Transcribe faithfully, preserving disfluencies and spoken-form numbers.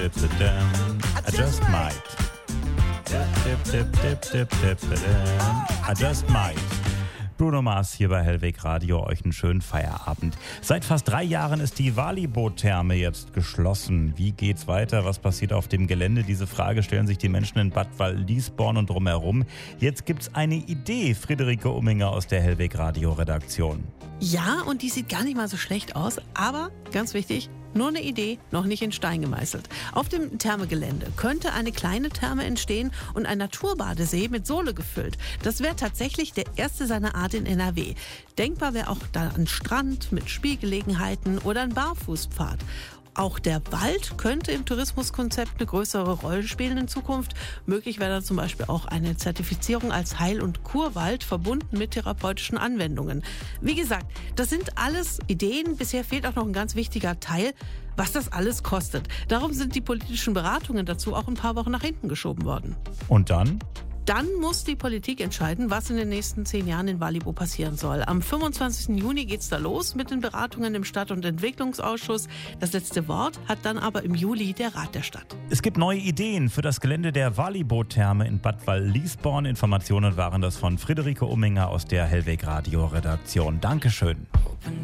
I just might. I just might. Bruno Mars hier bei Hellweg Radio, euch einen schönen Feierabend. Seit fast drei Jahren ist die Walibo-Therme jetzt geschlossen. Wie geht's weiter? Was passiert auf dem Gelände? Diese Frage stellen sich die Menschen in Bad Waldisborn und drumherum. Jetzt gibt's eine Idee, Friederike Umminger aus der Hellweg Radio Redaktion. Ja, und die sieht gar nicht mal so schlecht aus, aber ganz wichtig, nur eine Idee, noch nicht in Stein gemeißelt. Auf dem Thermegelände könnte eine kleine Therme entstehen und ein Naturbadesee mit Sohle gefüllt. Das wäre tatsächlich der erste seiner Art in N R W. Denkbar wäre auch da ein Strand mit Spielgelegenheiten oder ein Barfußpfad. Auch der Wald könnte im Tourismuskonzept eine größere Rolle spielen in Zukunft. Möglich wäre da zum Beispiel auch eine Zertifizierung als Heil- und Kurwald verbunden mit therapeutischen Anwendungen. Wie gesagt, das sind alles Ideen. Bisher fehlt auch noch ein ganz wichtiger Teil, was das alles kostet. Darum sind die politischen Beratungen dazu auch ein paar Wochen nach hinten geschoben worden. Und dann? Dann muss die Politik entscheiden, was in den nächsten zehn Jahren in Walibo passieren soll. Am fünfundzwanzigsten Juni geht's da los mit den Beratungen im Stadt- und Entwicklungsausschuss. Das letzte Wort hat dann aber im Juli der Rat der Stadt. Es gibt neue Ideen für das Gelände der Walibo-Therme in Bad Waldisborn. Informationen waren das von Friederike Umminger aus der Hellweg Radio Redaktion. Dankeschön.